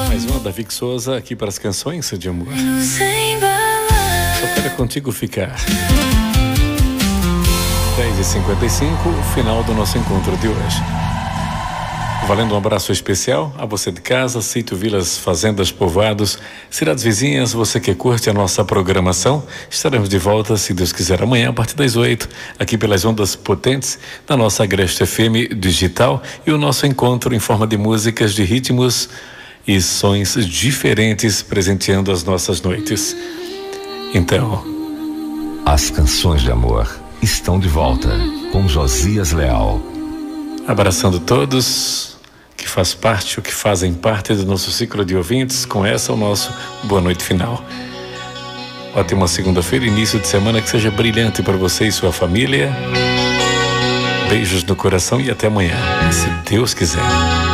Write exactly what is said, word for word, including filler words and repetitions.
Mais uma da Vic Souza aqui para as canções de amor. Só quero contigo ficar. dez e cinquenta e cinco, final do nosso encontro de hoje. Valendo um abraço especial a você de casa, sítio, vilas, fazendas, povoados, cidades vizinhas, você que curte a nossa programação. Estaremos de volta, se Deus quiser, amanhã a partir das oito, aqui pelas ondas potentes da nossa Agreste F M digital, e o nosso encontro em forma de músicas, de ritmos e sons diferentes, presenteando as nossas noites. Então, as canções de amor estão de volta com Josias Leal. Abraçando todos que faz parte, ou que fazem parte do nosso ciclo de ouvintes. Com essa, o nosso boa noite final. Ótima segunda-feira, início de semana que seja brilhante para você e sua família. Beijos no coração e até amanhã, se Deus quiser.